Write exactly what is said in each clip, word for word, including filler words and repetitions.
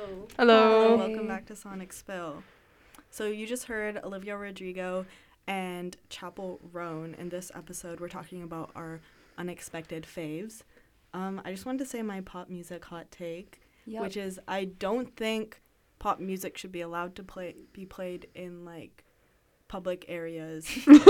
Hello. Hi. Welcome back to Sonic Spill. So you just heard Olivia Rodrigo and Chappell Roan. In this episode, we're talking about our unexpected faves. Um, I just wanted to say my pop music hot take, Yep. which is I don't think pop music should be allowed to play be played in like public areas,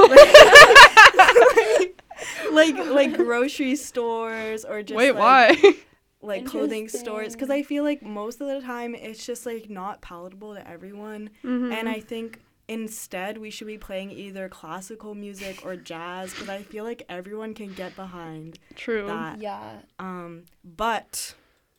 like like grocery stores or just Wait, like, why? like clothing stores, because I feel like most of the time it's just like not palatable to everyone. Mm-hmm. And I think instead we should be playing either classical music or jazz, because I feel like everyone can get behind True. that. Yeah. Um, but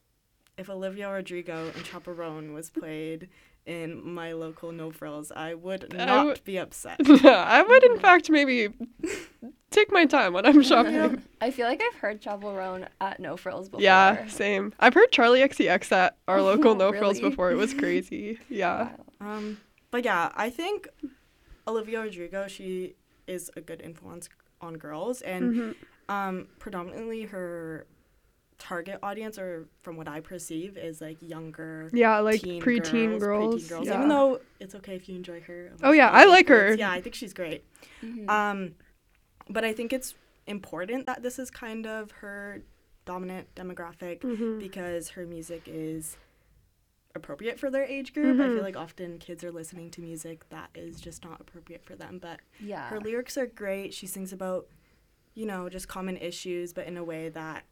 if Olivia Rodrigo and Chappell Roan was played in my local No Frills, I would I not w- be upset. I would, in fact, maybe take my time when I'm shopping. I feel like I've heard Chappell Roan at No Frills before. Yeah, same. I've heard Charlie X C X at our local No Frills Really? before. It was crazy. Yeah. Wow. Um, but yeah, I think Olivia Rodrigo, she is a good influence on girls, and Mm-hmm. um, predominantly her target audience, or from what I perceive, is like younger, Yeah, like teen preteen girls. preteen girls. Yeah. Even though it's okay if you enjoy her. Oh, yeah, I like her. Yeah, I think she's great. Mhm. Um, but I think it's important that this is kind of her dominant demographic, Mhm. because her music is appropriate for their age group. I Mhm. feel like often kids are listening to music that is just not appropriate for them, but Yeah. her lyrics are great. She sings about, you know, just common issues, but in a way that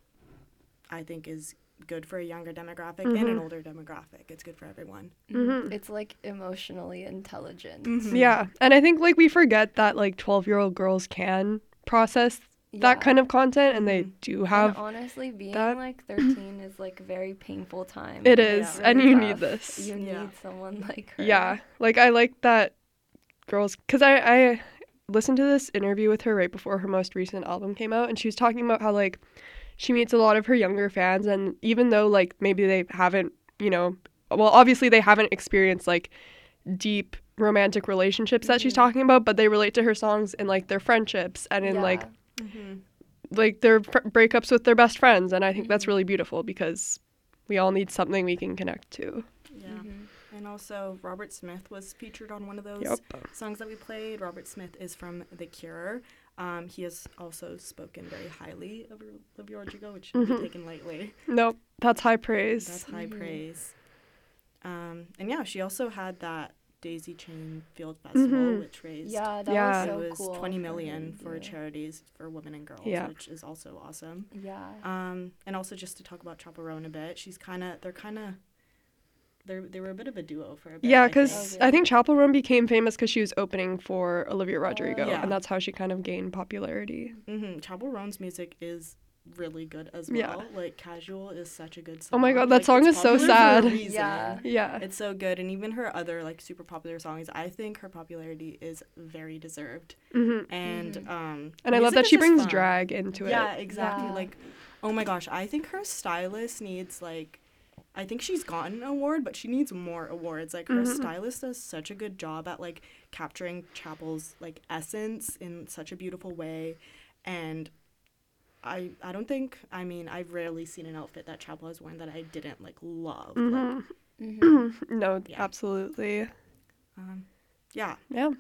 I think is good for a younger demographic and an Mhm. older demographic. It's good for everyone. Mhm. It's like emotionally intelligent. Mhm. Yeah, and I think like we forget that like twelve-year-old girls can process that kind of content, and they Mhm. do And have. honestly, being that. like thirteen is like a very painful time. It It's is, really and you tough. need this. You Yeah. need someone like her. Yeah, like I like that girls, because I, I listened to this interview with her right before her most recent album came out, and she was talking about how like she meets a lot of her younger fans, and even though like maybe they haven't, you know, well obviously they haven't experienced like deep romantic relationships that she's Mhm. talking about, but they relate to her songs in like their friendships and in Yeah. like Mhm. like their fr- breakups with their best friends, and I think that's Mhm. really beautiful because we all need something we can connect to. Yeah. Mhm. And also, Robert Smith was featured on one of those Yep. songs that we played. Robert Smith is from The Cure. Um, he has also spoken very highly of Olivia Rodrigo, which shouldn't Mhm. be taken lightly. Nope, that's high praise. That's high Mhm. praise. Um, and yeah, she also had that Daisy Chain Field Festival, Mhm. which raised Yeah, that Yeah. was it so was cool. twenty for million her to for do. charities for women and girls, Yeah. which is also awesome. Yeah. Um, and also just to talk about Chappell Roan a bit, she's kind of they're kind of they they were a bit of a duo for a bit. Yeah, I because think. Oh, really? I think Chappell Roan became famous because she was opening for Olivia Rodrigo, Yeah. and that's how she kind of gained popularity. Mm-hmm. Chappell Roan's music is really good as Yeah. well. Like Casual is such a good Oh song. my God, that Like, song it's is so popular for a sad. reason. Yeah. Yeah. It's so good, and even her other like super popular songs, I think her popularity is very deserved. hmm And Mhm. um, And I love music that is she just brings fun. drag into Yeah, it. exactly. Yeah. Like, oh my gosh, I think her stylist needs like, I think she's gotten an award, but she needs more awards. Like her Mhm. stylist does such a good job at like capturing Chappell's like essence in such a beautiful way, and I I don't think I mean I've rarely seen an outfit that Chappell has worn that I didn't like love. Like, hmm Mhm. no, Yeah. absolutely. um, yeah. Yeah.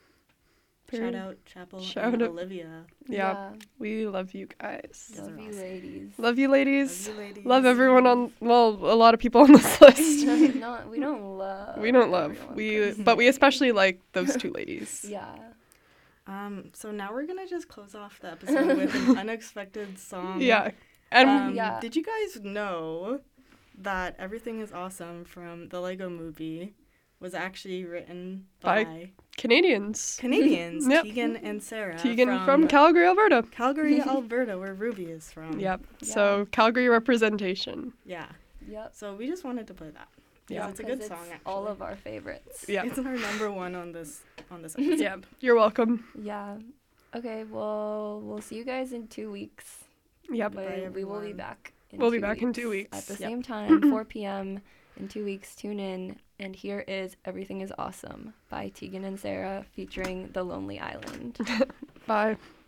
Shout Very- out Chappell Shout and out- Olivia. Yeah. We love you guys. These Love are you, awesome. ladies. Love you, ladies. Love you, ladies. Love everyone on, well, a lot of people on this list. Not, we don't love. we don't love. everyone We, personally. but we especially like those two ladies. Yeah. Um, so now we're gonna just close off the episode with an unexpected song. Yeah. And Um, Yeah. Did you guys know that Everything is Awesome from the Lego Movie was actually written By by, Canadians. Canadians, Yep. Tegan and Sarah. Tegan from, Calgary, Alberta. Calgary, Alberta, where Ruby is from. Yep. Yeah. So Calgary representation. Yeah. Yep. So we just wanted to play that. Yeah. Yeah, it's a 'Cause good song. it's Actually, all of our favorites. Yeah. It's our number one on this on this episode. Yeah. You're welcome. Yeah. Okay. Well, we'll see you guys in two weeks. Yep. Bye, But we will be everyone. back. In We'll be two back in two weeks. At the Yep. same time, four p.m. in two weeks. Tune in. And here is Everything is Awesome by Tegan and Sarah featuring The Lonely Island. Bye.